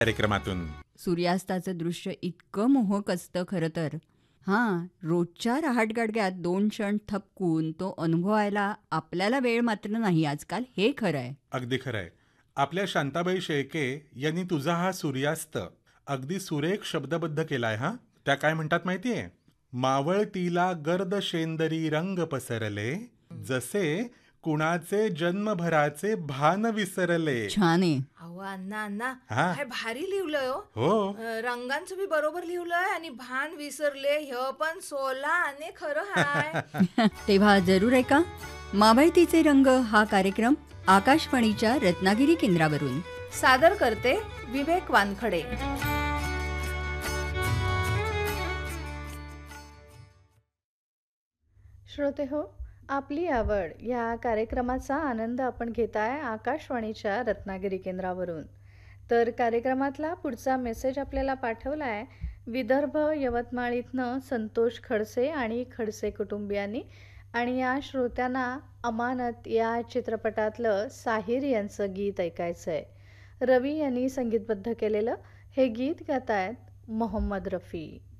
कार्यक्रमातून. सूर्यास्ताचं दृश्य इतकं मोहक असतं खरं तर. हां, रोजच्या रहाटगाडग्यात 2 क्षण थबकून तो अनुभवायला आपल्याला वेळ मात्र नाही आजकाल, हे खरं आहे. अगदी खरंय. आपल्या शांताबाई शेळके यांनी तुझा हा सूर्यास्त अगदी सुरेख शब्दबद्ध केलाय हा. त्या काय म्हणतात माहितीये? मावळतीला गर्द शेंदरी रंग पसरले, जसे कुणाचे जन्मभराचे भान विसरले. छान आहे. अहो अण्णा अण्णा हा. काय भारी लिहिलंय हो. हो. रंगांचं बी बरोबर लिहिलंय आणि भान विसरले ह्य पण सोला आणि खरं हाय. तेव्हा जरूर ऐका मावळतीचे रंग हा कार्यक्रम आकाशवाणीच्या रत्नागिरी केंद्रावरून. सादर करते विवेक वानखडे. श्रोते हो, आपली आवड या कार्यक्रमाचा आनंद आपण घेताय आकाशवाणीच्या रत्नागिरी केंद्रावरून. तर कार्यक्रमातला पुढचा मेसेज आपल्याला पाठवला आहे विदर्भ यवतमाळ इथनं संतोष खडसे आणि खडसे कुटुंबियांनी. आणि या श्रोत्यांना अमानत या चित्रपटातलं साहिर यांचं गीत ऐकायचं आहे. रवी यांनी संगीतबद्ध केलेलं हे गीत गातायत मोहम्मद रफी.